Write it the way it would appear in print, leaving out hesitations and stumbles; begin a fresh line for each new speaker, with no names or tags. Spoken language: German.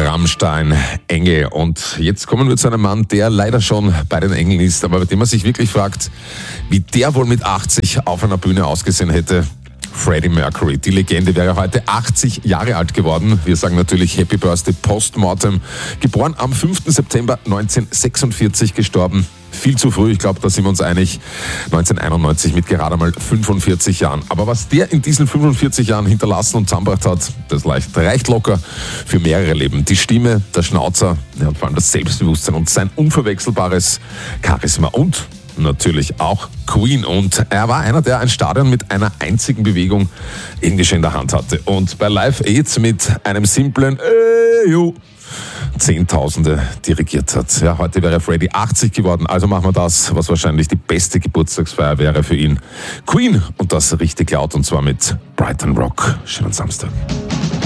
Rammstein, Engel. Und jetzt kommen wir zu einem Mann, der leider schon bei den Engeln ist, aber bei dem man sich wirklich fragt, wie der wohl mit 80 auf einer Bühne ausgesehen hätte. Freddie Mercury, die Legende, wäre heute 80 Jahre alt geworden. Wir sagen natürlich Happy Birthday postmortem. Geboren am 5. September 1946, gestorben viel zu früh, ich glaube, da sind wir uns einig, 1991 mit gerade mal 45 Jahren. Aber was der in diesen 45 Jahren hinterlassen und zusammengebracht hat, das reicht locker für mehrere Leben. Die Stimme, der Schnauzer, ja, und vor allem das Selbstbewusstsein und sein unverwechselbares Charisma und natürlich auch Queen. Und er war einer, der ein Stadion mit einer einzigen Bewegung irgendwie schon in der Hand hatte. Und bei Live Aid mit einem simplen Zehntausende dirigiert hat. Ja, heute wäre Freddie 80 geworden, also machen wir das, was wahrscheinlich die beste Geburtstagsfeier wäre für ihn. Queen und das richtig laut, und zwar mit Brighton Rock. Schönen Samstag.